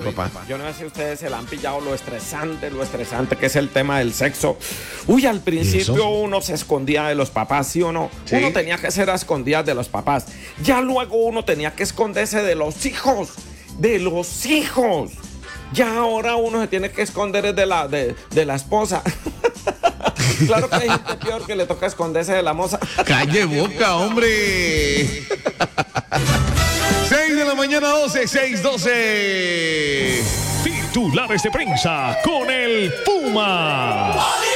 papá. Yo no sé si ustedes se la han pillado lo estresante que es el tema del sexo. Uy, al principio uno se escondía de los papás, ¿sí o no? ¿Sí? Uno tenía que ser a escondidas de los papás. Ya luego uno tenía que esconderse de los hijos. De los hijos. Ya ahora uno se tiene que esconder de la esposa. Claro que hay gente peor que le toca esconderse de la moza. ¡Calle boca, hombre! 6 de la mañana, 6:12. Titulares de prensa con el Puma.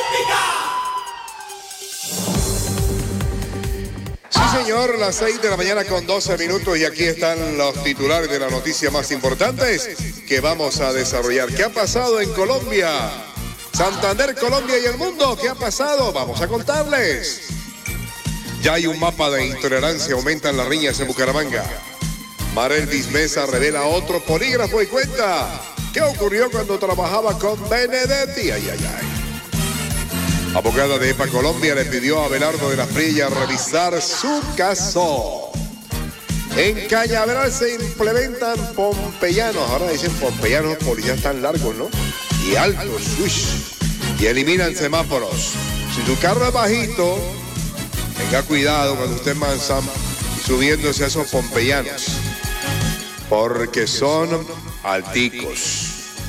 Sí, señor, las 6 de la mañana con 12 minutos y aquí están los titulares de las noticias más importantes que vamos a desarrollar. ¿Qué ha pasado en Colombia? Santander, Colombia y el mundo. ¿Qué ha pasado? Vamos a contarles. Ya hay un mapa de intolerancia, aumentan las riñas en Bucaramanga. Marelvis Mesa revela otro polígrafo y cuenta qué ocurrió cuando trabajaba con Benedetti. Ay, ay, ay. Abogada de EPA Colombia le pidió a Abelardo de la Prilla revisar su caso. En Cañaveral se implementan pompeyanos. Ahora dicen pompeyanos, policías tan largos, ¿no? Y altos, uish, y eliminan semáforos. Si tu carro es bajito, tenga cuidado cuando usted manzan subiéndose a esos pompeyanos, porque son alticos.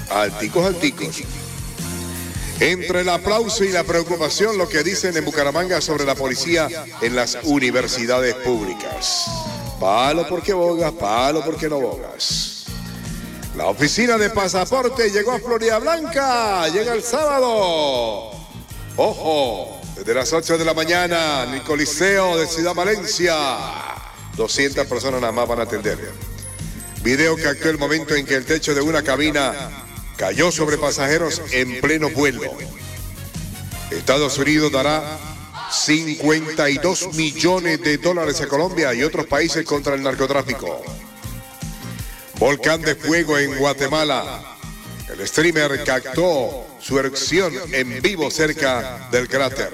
Entre el aplauso y la preocupación, lo que dicen en Bucaramanga sobre la policía en las universidades públicas. Palo porque bogas, palo porque no bogas. La oficina de pasaporte llegó a Florida Blanca. Llega el sábado. Ojo, desde las 8 de la mañana en el Coliseo de Ciudad Valencia. 200 personas nada más van a atender. Video captó el momento en que el techo de una cabina cayó sobre pasajeros en pleno vuelo. Estados Unidos dará $52 millones a Colombia y otros países contra el narcotráfico. Volcán de fuego en Guatemala. El streamer captó su erupción en vivo cerca del cráter.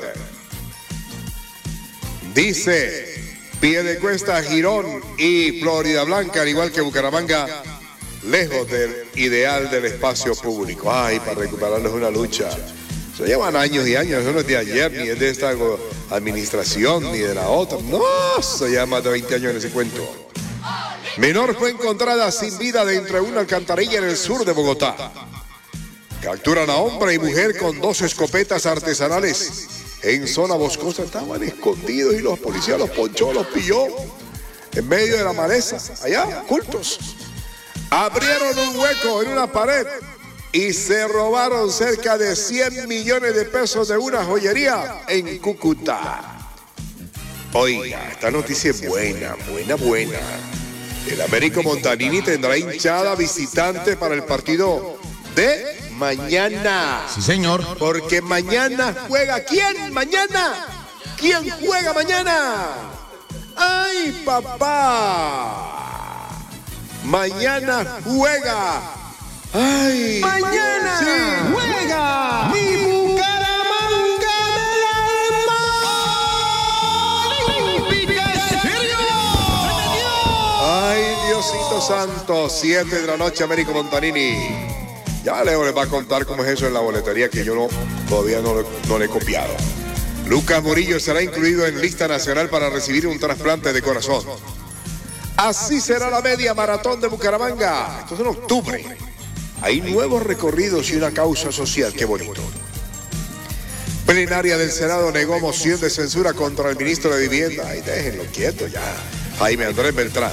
Dice Piedecuesta, Girón y Florida Blanca, al igual que Bucaramanga, lejos del ideal del espacio público. Ay, para recuperarlos es una lucha. Se llevan años y años, eso no es de ayer, ni es de esta administración, ni de la otra. No, se lleva más de 20 años en ese cuento. Menor fue encontrada sin vida dentro de una alcantarilla en el sur de Bogotá. Capturan a hombre y mujer con 2 escopetas artesanales en zona boscosa. Estaban escondidos y los policías los ponchó, los pilló en medio de la maleza, allá, ocultos. Abrieron un hueco en una pared y se robaron cerca de 100 millones de pesos de una joyería en Cúcuta. Oiga, esta noticia es buena. El Américo Montanini tendrá hinchada visitante para el partido de mañana. Sí, señor. Porque mañana juega. ¿Quién? ¿Mañana? ¿Quién juega mañana? ¡Ay, papá! Mañana juega. ¡Ay! Mañana sí, juega mi Bucaramanga del alma. ¡Ay, Diosito Santo! 7 de la noche, Américo Montanini. Ya Leo les va a contar cómo es eso en la boletería, que yo todavía no le he copiado. Lucas Murillo será incluido en lista nacional para recibir un trasplante de corazón. Así será la media maratón de Bucaramanga. Esto es en octubre. Hay nuevos recorridos y una causa social. ¡Qué bonito! Plenaria del Senado negó moción de censura contra el ministro de Vivienda. Ay, déjenlo quieto ya. Jaime Andrés Beltrán.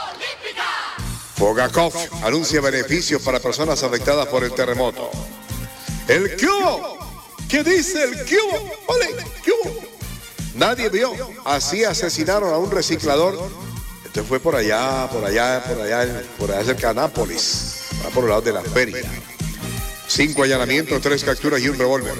Fogacov anuncia beneficios para personas afectadas por el terremoto. ¡El cubo! ¿Qué dice el cubo? ¡Ole! ¡Cubo! Nadie vio. Así asesinaron a un reciclador. Esto fue por allá cerca de Nápoles, por el lado de la feria. 5 allanamientos, 3 capturas y un revólver.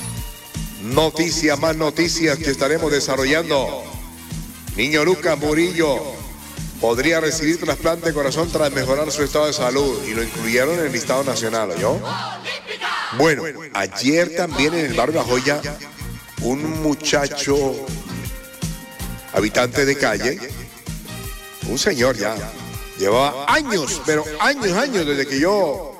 Más noticias que estaremos desarrollando. Niño Lucas Murillo podría recibir trasplante de corazón tras mejorar su estado de salud, y lo incluyeron en el listado nacional, ¿oyó? Bueno, ayer también en el barrio La Joya, un muchacho habitante de calle, un señor ya, llevaba años, pero años, desde que yo